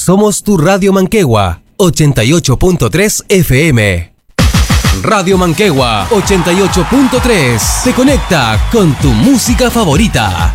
Somos tu Radio Manquehua, 88.3 FM. Radio Manquehua 88.3 te conecta con tu música favorita.